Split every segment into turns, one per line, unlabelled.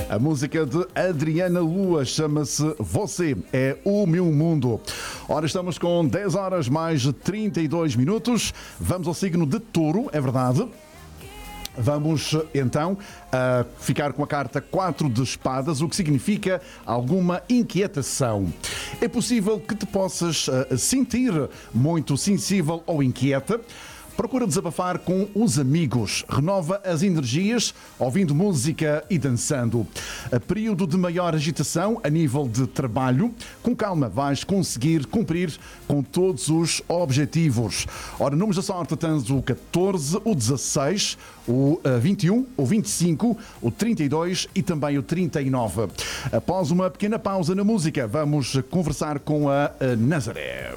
A música de Adriana Lua chama-se Você é o Meu Mundo. Ora, estamos com 10 horas mais 32 minutos. Vamos ao signo de Touro, é verdade. Vamos então ficar com a carta 4 de espadas, o que significa alguma inquietação. É possível que te possas sentir muito sensível ou inquieta. Procura desabafar com os amigos. Renova as energias ouvindo música e dançando. Período de maior agitação a nível de trabalho. Com calma vais conseguir cumprir com todos os objetivos. Ora, números da sorte tens o 14, o 16, o 21, o 25, o 32 e também o 39. Após uma pequena pausa na música, vamos conversar com a Nazaré.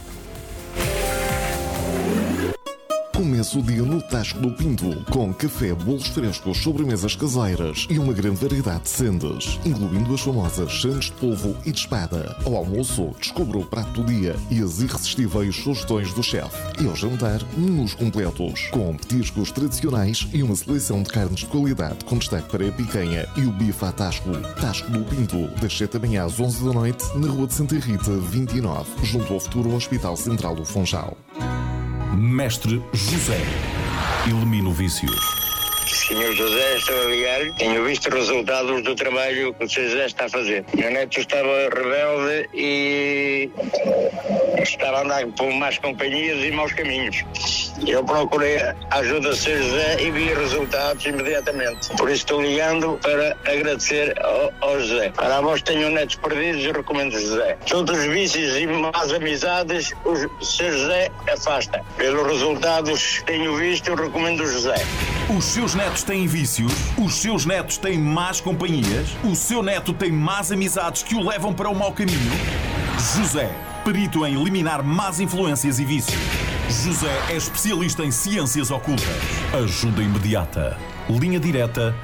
Começa o dia no Tasco do Pinto, com café, bolos frescos, sobremesas caseiras e uma grande variedade de sendas, incluindo as famosas sandes de polvo e de espada. Ao almoço, descubra o prato do dia e as irresistíveis sugestões do chefe. E ao jantar, menus completos, com petiscos tradicionais e uma seleção de carnes de qualidade, com destaque para a picanha e o bife à Tasco. Tasco do Pinto, das 7 da manhã às 11 da noite, na Rua de Santa Rita, 29, junto ao futuro Hospital Central do Funchal.
Mestre José, elimina o vício.
Senhor José, estou a ligar. Tenho visto resultados do trabalho que o Sr. José está a fazer. Meu neto estava rebelde e estava a andar por más companhias e maus caminhos. Eu procurei a ajuda do Sr. José e vi resultados imediatamente. Por isso estou ligando para agradecer ao José. Para a voz tenho netos perdidos, eu recomendo José. Todos os vícios e más amizades, o Sr. José afasta. Pelos resultados que tenho visto, eu recomendo o José.
Os seus netos têm vícios? Os seus netos têm más companhias? O seu neto tem más amizades que o levam para o mau caminho? José, perito em eliminar más influências e vícios. José é especialista em ciências ocultas. Ajuda imediata. Linha direta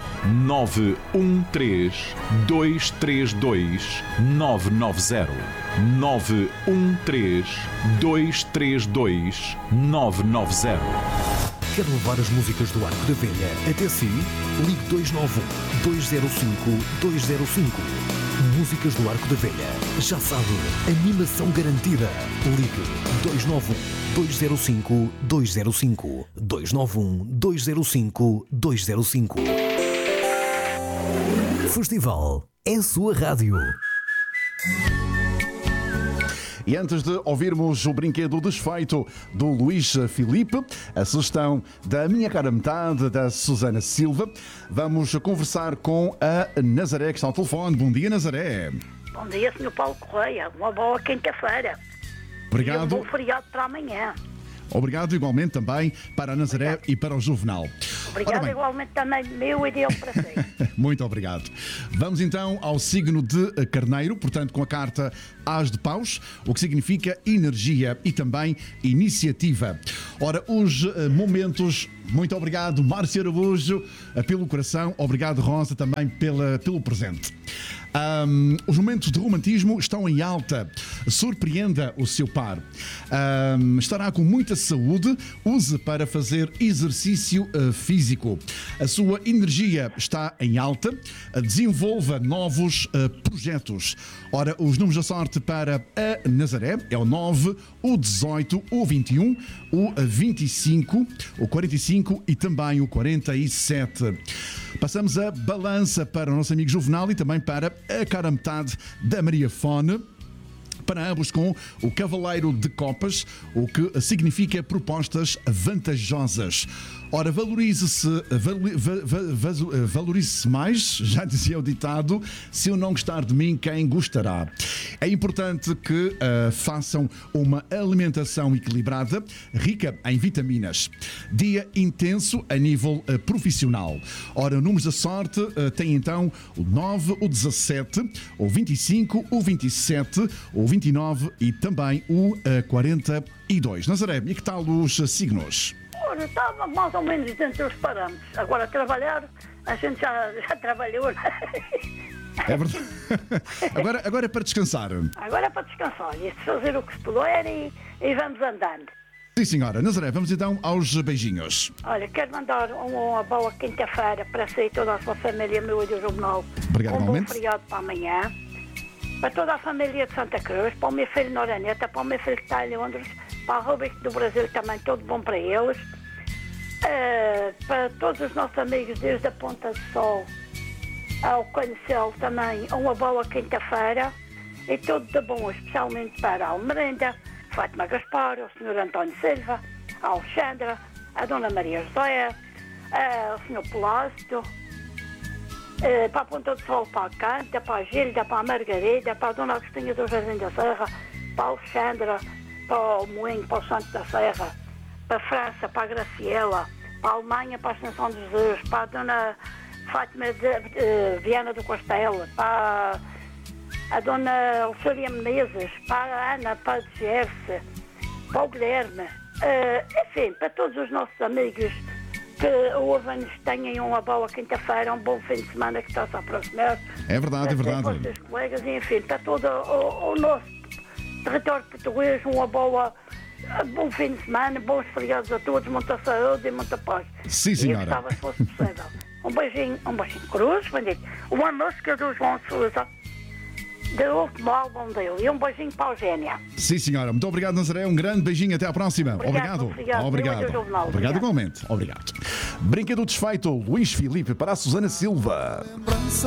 913-232-990. 913-232-990.
Quer levar as músicas do Arco da Velha até si? Ligue 291-205-205. Músicas do Arco da Velha. Já sabe, animação garantida. Ligue 291-205-205. 291-205-205. Festival é a sua rádio.
E antes de ouvirmos o brinquedo desfeito do Luís Filipe, a sugestão da minha cara metade, da Susana Silva, vamos conversar com a Nazaré, que está ao telefone. Bom dia, Nazaré.
Bom dia, Sr. Paulo Correia. Uma boa quinta-feira.
Obrigado.
E um bom feriado para amanhã.
Obrigado igualmente também para a Nazaré. Obrigado. E para o Juvenal.
Obrigado igualmente também meu e dele para si.
Muito obrigado. Vamos então ao signo de Carneiro, portanto com a carta As de Paus, o que significa energia e também iniciativa. Ora, os momentos... Muito obrigado, Márcio Araújo, pelo coração. Obrigado, Rosa, também pelo presente. Os momentos de romantismo estão em alta. Surpreenda o seu par. Estará com muita saúde. Use para fazer exercício físico. A sua energia está em alta. Desenvolva novos projetos. Ora, os números da sorte para a Nazaré é o 9, o 18, o 21, o 25, o 45 e também o 47. Passamos a balança para o nosso amigo Juvenal e também para a cara metade da Maria Fone. Para ambos com o Cavaleiro de Copas, o que significa propostas vantajosas. Ora, valorize-se mais, já dizia o ditado, se eu não gostar de mim, quem gostará? É importante que façam uma alimentação equilibrada, rica em vitaminas. Dia intenso a nível profissional. Ora, números da sorte tem então o 9, o 17, o 25, o 27, o 29 e também o 42. Nazaré, e que tal os signos?
Ora, estava mais ou menos dentro dos parâmetros. Agora, trabalhar, a gente já trabalhou.
É verdade. Agora é para descansar.
Agora é para descansar e fazer o que se puder e vamos andando.
Sim, senhora. Nazaré, vamos então aos beijinhos.
Olha, quero mandar uma boa quinta-feira para si e toda a sua família, meu e do Jornal.
Obrigado,
bom
igualmente.
feriado para amanhã. Para toda a família de Santa Cruz, para o meu filho Noraneta, para o meu filho que está em Londres, para o Roberto do Brasil também, tudo bom para eles. Para todos os nossos amigos desde a Ponta do Sol ao Cancel também, uma boa quinta-feira. E tudo de bom, especialmente para a Almerenda, Fátima Gaspar, o Sr. António Silva, a Alexandra, a Dona Maria José, o Sr. Plácido, para a Ponta do Sol, para a Canta, para a Gilda, para a Margarida, para a Dona Agostinha do Jardim da Serra, para a Alexandra, para o Moinho, para o Santo da Serra, para a França, para a Graciela, para a Alemanha, para a Ascensão de Jesus, para a Dona Fátima de Viana do Castelo, para a Dona Lucília Menezes, para a Ana, para a Gerse, para o Guilherme, enfim, para todos os nossos amigos que ouvem-nos, tenham uma boa quinta-feira, um bom fim de semana que está-se a aproximar.
É verdade, é verdade.
Para os seus colegas e, enfim, para todo o nosso território português, um bom fim de semana, bons feriados a todos, muita saúde e muita paz.
Sim,
E eu
senhora.
gostava, se fosse possível, um beijinho cruz, bendito. Uma música do João Sousa, do último álbum dele, e um beijinho para a Eugénia.
Sim, senhora. Muito obrigado, Nazaré. Um grande beijinho. Até à próxima.
Obrigado,
Obrigado.
obrigado.
Obrigado
Obrigado.
igualmente. Obrigado. Brinquedo desfeito, Luís Filipe para a Susana Silva.